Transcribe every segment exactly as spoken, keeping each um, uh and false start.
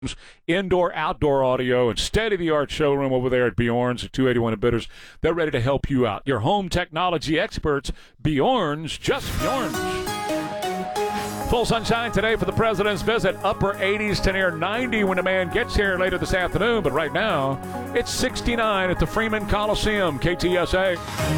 Indoor, outdoor audio, and state-of-the-art showroom over there at Bjorn's at two eighty-one and Bitters. They're ready to help you out. Your home technology experts, Bjorn's, just Bjorn's. Full sunshine today for the president's visit. Upper eighties to near ninety when the man gets here later this afternoon. But right now, it's sixty-nine at the Freeman Coliseum. K T S A.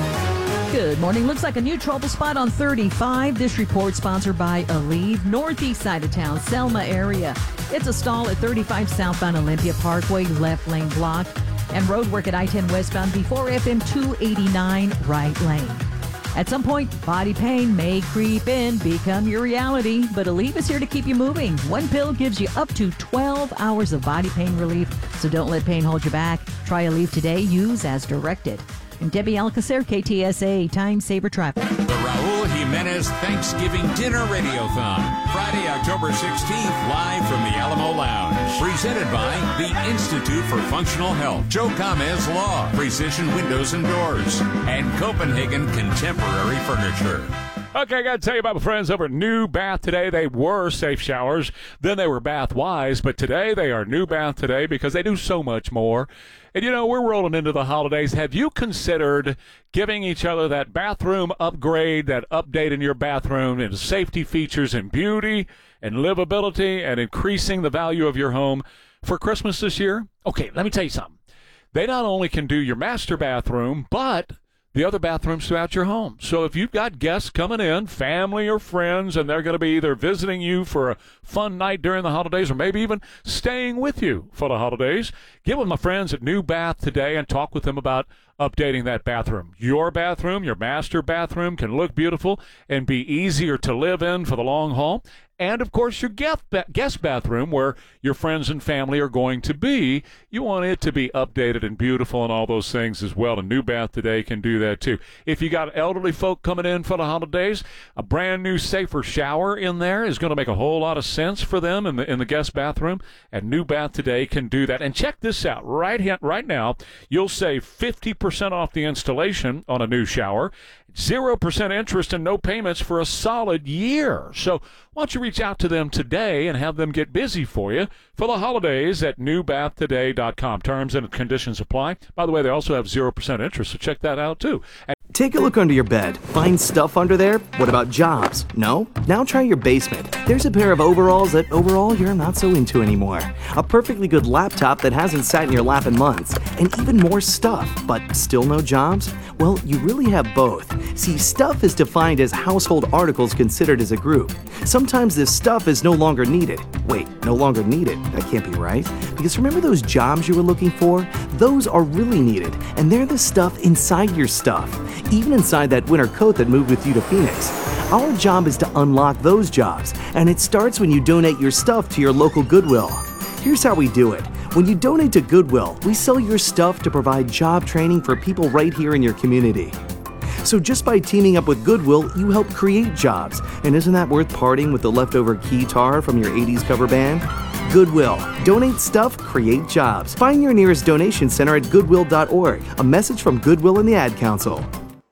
Good morning. Looks like a new trouble spot on thirty-five. This report sponsored by Aleve, northeast side of town, Selma area. It's a stall at thirty-five southbound Olympia Parkway, left lane block, and road work at I ten westbound before F M two eighty-nine, right lane. At some point, body pain may creep in, become your reality, but Aleve is here to keep you moving. One pill gives you up to twelve hours of body pain relief, so don't let pain hold you back. Try Aleve today. Use as directed. And Debbie Alcacer, K T S A, Time Saver Traffic. The Raul Jimenez Thanksgiving Dinner Radiothon, Friday, October sixteenth, live from the Alamo Lounge. Presented by the Institute for Functional Health, Joe Gomez Law, Precision Windows and Doors, and Copenhagen Contemporary Furniture. Okay, I got to tell you about my friends over at New Bath Today. They were Safe Showers, then they were Bath Wise, but today they are New Bath Today because they do so much more. And, you know, we're rolling into the holidays. Have you considered giving each other that bathroom upgrade, that update in your bathroom and safety features and beauty and livability and increasing the value of your home for Christmas this year? Okay, let me tell you something. They not only can do your master bathroom, but the other bathrooms throughout your home. So if you've got guests coming in, family or friends, and they're going to be either visiting you for a fun night during the holidays or maybe even staying with you for the holidays, get with my friends at New Bath Today and talk with them about updating that bathroom. Your bathroom, your master bathroom, can look beautiful and be easier to live in for the long haul. And, of course, your guest bathroom where your friends and family are going to be. You want it to be updated and beautiful and all those things as well. And New Bath Today can do that, too. If you got elderly folk coming in for the holidays, a brand new, safer shower in there is going to make a whole lot of sense for them in the in the guest bathroom. And New Bath Today can do that. And check this out. Right, right now, you'll save fifty percent off the installation on a new shower. zero percent interest and no payments for a solid year. So why don't you reach out to them today and have them get busy for you for the holidays at new bath today dot com. Terms and conditions apply. By the way, they also have zero percent interest, so check that out too. And take a look under your bed. Find stuff under there? What about jobs? No? Now try your basement. There's a pair of overalls that overall you're not so into anymore. A perfectly good laptop that hasn't sat in your lap in months. And even more stuff, but still no jobs? Well, you really have both. See, stuff is defined as household articles considered as a group. Sometimes this stuff is no longer needed. Wait, no longer needed? That can't be right. Because remember those jobs you were looking for? Those are really needed, and they're the stuff inside your stuff. Even inside that winter coat that moved with you to Phoenix. Our job is to unlock those jobs, and it starts when you donate your stuff to your local Goodwill. Here's how we do it. When you donate to Goodwill, we sell your stuff to provide job training for people right here in your community. So just by teaming up with Goodwill, you help create jobs. And isn't that worth parting with the leftover keytar from your eighties cover band? Goodwill. Donate stuff, create jobs. Find your nearest donation center at goodwill dot org. A message from Goodwill and the Ad Council.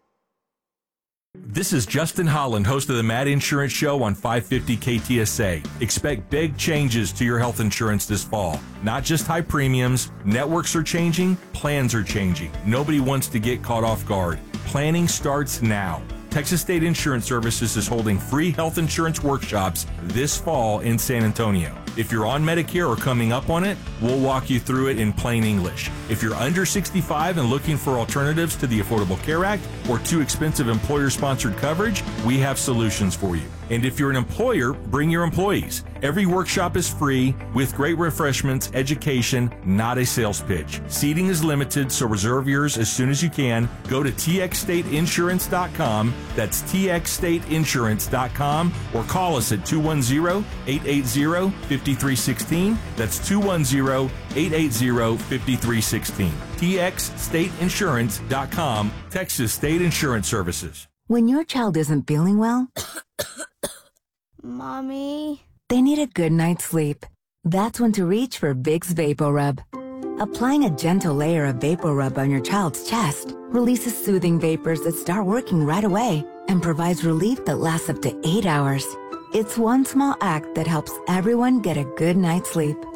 This is Justin Holland, host of the Mad Insurance Show on five fifty K T S A. Expect big changes to your health insurance this fall. Not just high premiums. Networks are changing. Plans are changing. Nobody wants to get caught off guard. Planning starts now. Texas State Insurance Services is holding free health insurance workshops this fall in San Antonio. If you're on Medicare or coming up on it, we'll walk you through it in plain English. If you're under sixty-five and looking for alternatives to the Affordable Care Act or too expensive employer-sponsored coverage, we have solutions for you. And if you're an employer, bring your employees. Every workshop is free with great refreshments, education, not a sales pitch. Seating is limited, so reserve yours as soon as you can. Go to T X state insurance dot com. That's T X state insurance dot com or call us at two one zero, eight eight zero, five three one six. That's two one zero, eight eight zero, five three one six. T X state insurance dot com, Texas State Insurance Services. When your child isn't feeling well, Mommy, they need a good night's sleep. That's when to reach for Vicks VapoRub. Applying a gentle layer of VapoRub on your child's chest releases soothing vapors that start working right away and provides relief that lasts up to eight hours. It's one small act that helps everyone get a good night's sleep.